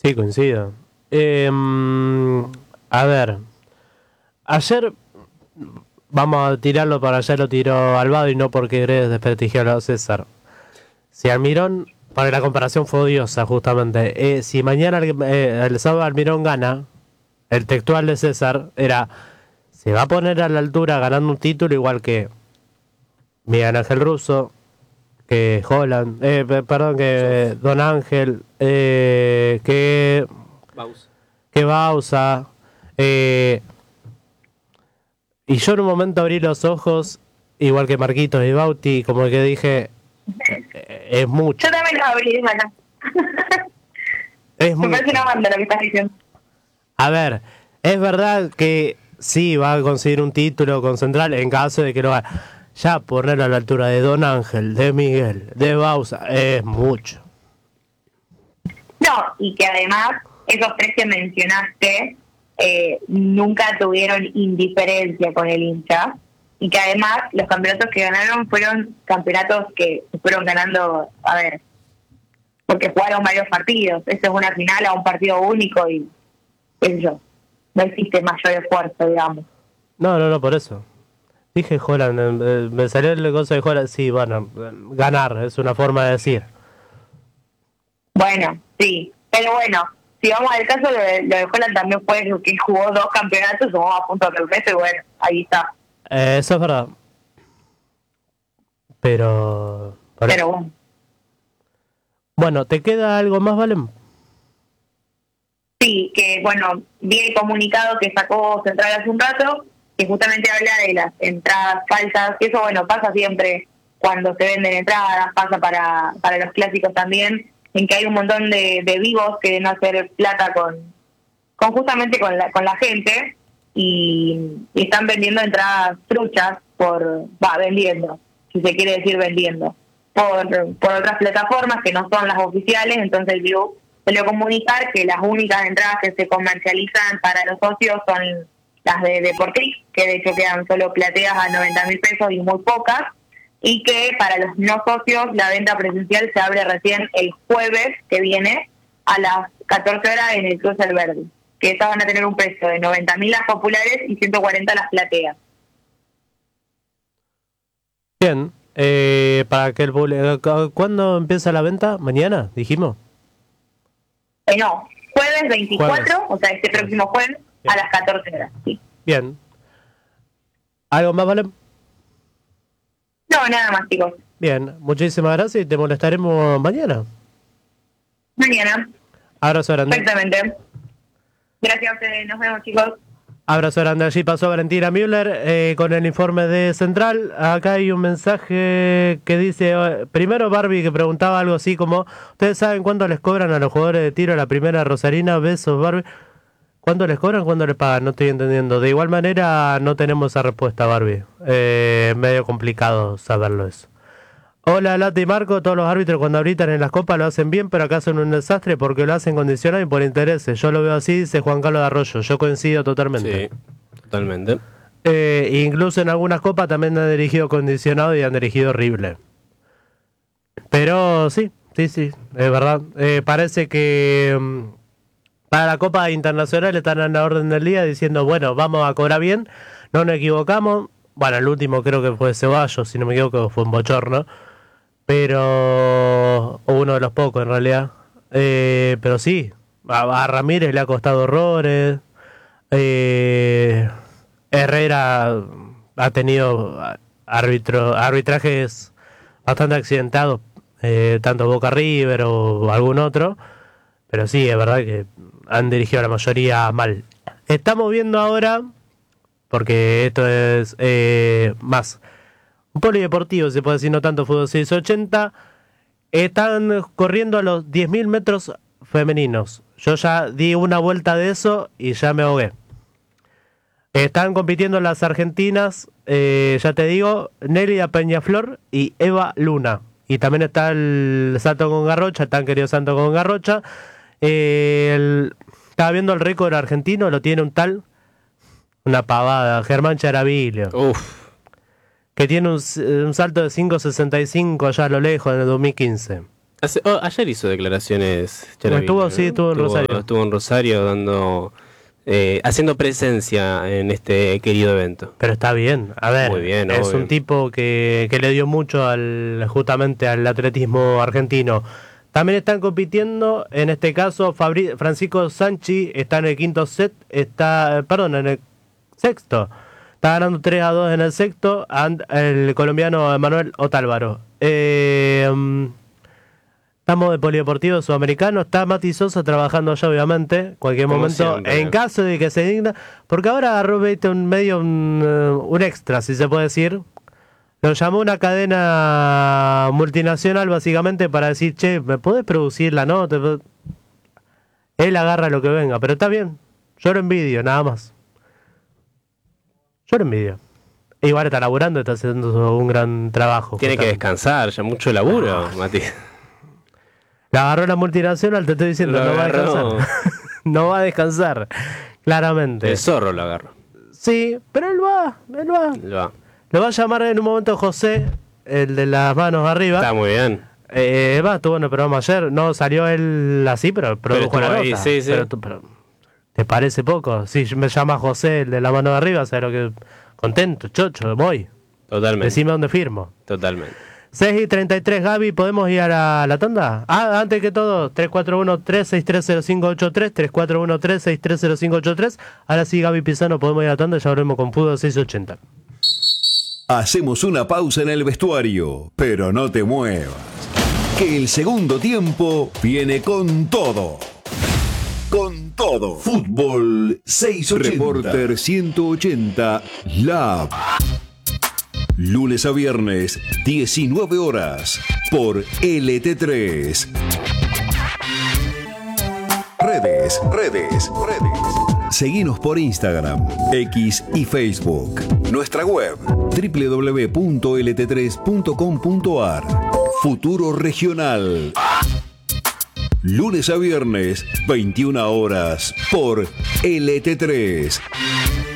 Sí, coincido. A ver, ayer, vamos a tirarlo para allá, lo tiró Albado y no porque querés desprestigiarlo a César. Si Almirón, para la comparación fue odiosa justamente, si mañana el sábado Almirón gana, el textual de César era, se va a poner a la altura ganando un título igual que Miguel Ángel Russo, que Holland, perdón, que Don Ángel, Baus. que Bausa. Y yo en un momento abrí los ojos, igual que Marquitos y Bauti, como que dije, es mucho. Yo también lo abrí, bueno. Es Me mucho. parece una banda lo que estás diciendo. A ver, es verdad que sí va a conseguir un título con Central en caso de que lo haga. Ya ponerlo a la altura de Don Ángel, de Miguel, de Bausa, es mucho. No, y que además, esos tres que mencionaste nunca tuvieron indiferencia con el hincha. Y que además, los campeonatos que ganaron fueron campeonatos que se fueron ganando, a ver, porque jugaron varios partidos. Esto es una final a un partido único y qué sé yo. No existe mayor esfuerzo, digamos. No, por eso. Dije Holland, me salió el cosa de Holland. Sí, bueno, ganar es una forma de decir. Bueno, sí, pero bueno, si vamos al caso, lo de Holland también fue que jugó 2 campeonatos, jugó a punto de resto y bueno, ahí está. Eso es verdad. Pero Bueno, bueno, ¿te queda algo más, Valen? sí, que bueno, vi el comunicado que sacó Central hace un rato, que justamente habla de las entradas falsas, y eso bueno, pasa siempre cuando se venden entradas, pasa para los clásicos también, en que hay un montón de vivos que deben hacer plata con justamente con la gente y están vendiendo entradas truchas vendiendo, si se quiere decir vendiendo, por otras plataformas que no son las oficiales. Entonces el club se le comunicar que las únicas entradas que se comercializan para los socios son las de Deportrix, que de hecho quedan solo plateas a 90.000 pesos y muy pocas, y que para los no socios la venta presencial se abre recién el jueves que viene a las 14 horas en el Cruz Alberdi, que estas van a tener un precio de 90.000 las populares y 140 las plateas. Bien, para que el público... ¿Cuándo empieza la venta? ¿Mañana? ¿Dijimos? No, jueves 24, Jueves. o sea, este próximo jueves Bien. a las 14 horas, sí. Bien. ¿Algo más, Valen? No, nada más, chicos. Bien, muchísimas gracias y te molestaremos mañana. Mañana, Abrazo grande. exactamente. Gracias a ustedes, nos vemos, chicos. Abrazo grande. Allí pasó Valentina Müller con el informe de Central. Acá hay un mensaje que dice, primero Barbie, que preguntaba algo así como, ¿ustedes saben cuánto les cobran a los jugadores de tiro la primera Rosarina? Besos, Barbie. ¿Cuánto les cobran? ¿Cuánto les pagan? No estoy entendiendo. De igual manera no tenemos esa respuesta, Barbie. Medio complicado saberlo eso. Hola, Lati y Marco. Todos los árbitros cuando arbitran en las copas lo hacen bien, pero acá son un desastre porque lo hacen condicionado y por intereses. Yo lo veo así, dice Juan Carlos de Arroyo. Yo coincido totalmente. Sí, totalmente. Incluso en algunas copas también han dirigido condicionado y han dirigido horrible. Pero sí, es verdad. Parece que para la Copa Internacional están en la orden del día diciendo, bueno, vamos a cobrar bien, no nos equivocamos. Bueno, el último creo que fue Ceballos, si no me equivoco, fue un bochorno. Pero uno de los pocos en realidad. Pero sí, a Ramírez le ha costado horrores. Herrera ha tenido arbitrajes bastante accidentados, tanto Boca River o algún otro. Pero sí, es verdad que han dirigido la mayoría mal. Estamos viendo ahora, porque esto es más un polideportivo, se puede decir, no tanto fútbol 680. Están corriendo a los 10.000 metros femeninos. Yo ya di una vuelta de eso y ya me ahogué. Están compitiendo las argentinas, ya te digo, Nélida Peñaflor y Eva Luna. Y también está el Santo con Garrocha, el tan querido Santo con Garrocha. Estaba viendo el récord argentino, lo tiene un tal, una pavada, Germán Charavillo. Que tiene un salto de 5.65 allá a lo lejos en el 2015. Ayer hizo declaraciones. Estuvo en Rosario. Estuvo en Rosario dando... haciendo presencia en este querido evento. Pero está bien, a ver, muy bien, es obvio. un tipo que le dio mucho justamente al atletismo argentino. También están compitiendo, en este caso, Francisco Sanchi está en el quinto set, en el sexto. Está ganando 3-2 en el sexto, el colombiano Emanuel Otálvaro. Estamos de polideportivo sudamericano, está Mati Sosa trabajando allá, obviamente, cualquier Como momento, siempre. en caso de que se digna, porque ahora agarró un extra, si se puede decir. Lo llamó una cadena multinacional, básicamente, para decir, che, ¿me podés producir la nota? Él agarra lo que venga, pero está bien, yo lo envidio, nada más. Yo lo envidio. Igual está laburando, está haciendo un gran trabajo. Tiene que descansar, ya mucho laburo, Mati. La agarró la multinacional, te estoy diciendo, Lo no va a agarró. descansar. No va a descansar, claramente. El zorro lo agarró. Sí, pero él va. Lo va a llamar en un momento José, el de las manos arriba. Está muy bien. Estuvo en el programa ayer, no salió él así, pero produjo la estuvo ahí, nota. sí. Pero, ¿te parece poco? Si me llama José, el de la mano de arriba, ¿sabes lo que? Contento, chocho, voy. Totalmente. Decime dónde firmo. Totalmente. 6:33, Gaby, ¿podemos ir a la tanda? Antes que todo, 341-3630583, 341-3630583. Ahora sí, Gaby Pisano, podemos ir a la tanda, ya volvemos con Fútbol 680. Hacemos una pausa en el vestuario, pero no te muevas, que el segundo tiempo viene con todo. Con todo. Fútbol 680. Reporter 180 Lab. Lunes a viernes, 19 horas, por LT3. Redes. Seguinos por Instagram, X y Facebook. Nuestra web, www.lt3.com.ar. Futuro Regional. Lunes a viernes, 21 horas, por LT3.